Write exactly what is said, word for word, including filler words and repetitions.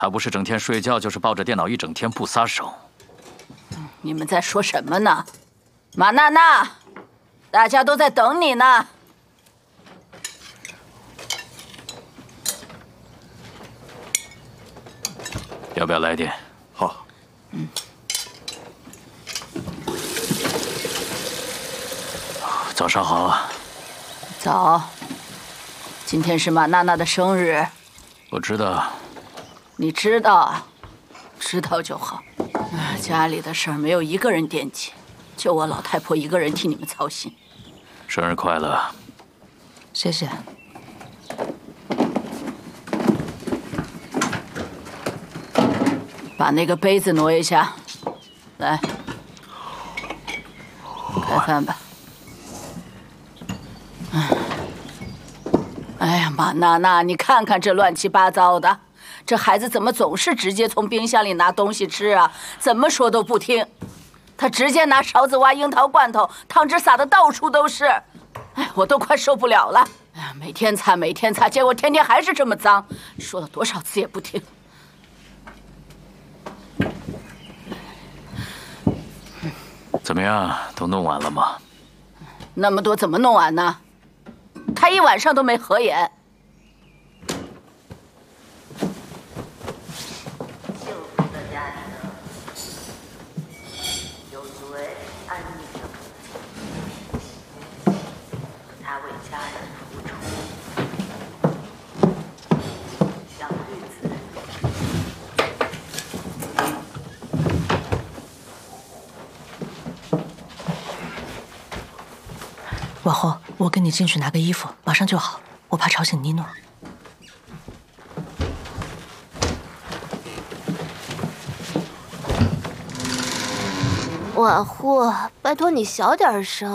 他不是整天睡觉，就是抱着电脑一整天不撒手。 你们在说什么呢？马娜娜，大家都在等你呢。 要不要来点？ 好。 嗯。 早上好啊。 早。今天是马娜娜的生日。 我知道。 你知道，知道就好。家里的事儿没有一个人惦记，就我老太婆一个人替你们操心。 生日快乐！ 谢谢。 把那个杯子挪一下，来，开饭吧。哎呀，马娜娜，你看看这乱七八糟的。这孩子怎么总是直接从冰箱里拿东西吃啊？怎么说都不听。他直接拿勺子挖樱桃罐头，汤汁洒得到处都是。哎，我都快受不了了。哎呀，每天擦，每天擦，结果天天还是这么脏。说了多少次也不听。 怎么样，都弄完了吗？ 那么多怎么弄完呢？他一晚上都没合眼。 往后，我跟你进去拿个衣服，马上就好。我怕吵醒妮诺。 婉护，拜托你小点声。